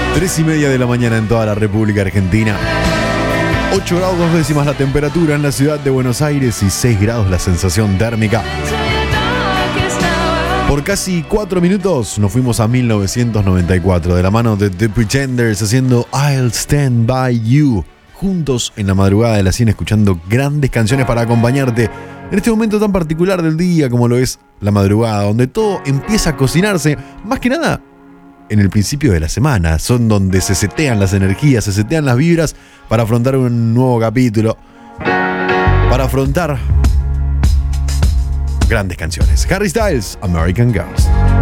3:30 de la mañana en toda la República Argentina. 8 grados 2 décimas la temperatura en la ciudad de Buenos Aires y 6 grados la sensación térmica. Por casi 4 minutos nos fuimos a 1994 de la mano de The Pretenders haciendo I'll Stand By You. Juntos en la madrugada de la 100 escuchando grandes canciones para acompañarte en este momento tan particular del día como lo es la madrugada, donde todo empieza a cocinarse, más que nada en el principio de la semana. Son donde se setean las energías, se setean las vibras para afrontar un nuevo capítulo, para afrontar grandes canciones. Harry Styles, American Girls.